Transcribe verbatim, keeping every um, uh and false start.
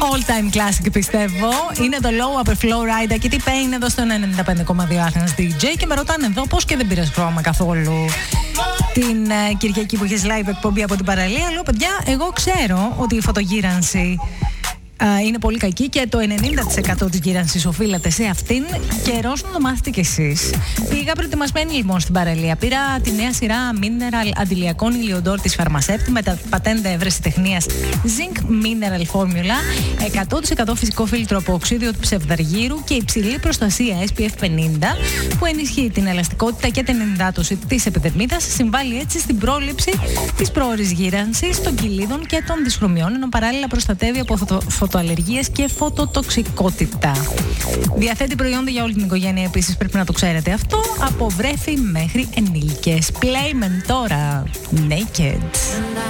All time classic πιστεύω. Είναι το Low Upper Flow Rider και τι Pain εδώ στο ενενήντα πέντε κόμμα δύο Athens ντι τζέι. Και με ρωτάνε εδώ πώς και δεν πήρες χρώμα καθόλου την uh, Κυριακή που είχες live εκπομπή από την παραλία. Λέω παιδιά, εγώ ξέρω ότι η φωτογύρανση Uh, είναι πολύ κακή και το ενενήντα τοις εκατό της γύρανσης οφείλεται σε αυτήν. Καιρός να το μάθετε κι εσείς. Πήγα προετοιμασμένη λοιπόν στην παραλία. Πήρα τη νέα σειρά Mineral αντιλιακών ηλιοντόρ της Φαρμασέπτη με τα πατέντα ευρεσιτεχνίας Zinc Mineral Formula, εκατό τοις εκατό φυσικό φίλτρο από οξύδιο του ψευδαργύρου και υψηλή προστασία ες πι εφ πενήντα που ενισχύει την ελαστικότητα και την ενυδάτωση της επιδερμίδας, συμβάλλει έτσι στην πρόληψη της πρόωρης γύρανσης των κοιλίδων και των δυσχρωμιών, ενώ παράλληλα προστατεύει από φωτο φωτοαλλεργίες και φωτοτοξικότητα. Διαθέτει προϊόντα για όλη την οικογένεια, επίσης πρέπει να το ξέρετε αυτό, από βρέφη μέχρι ενήλικες. Playmen τώρα, Naked.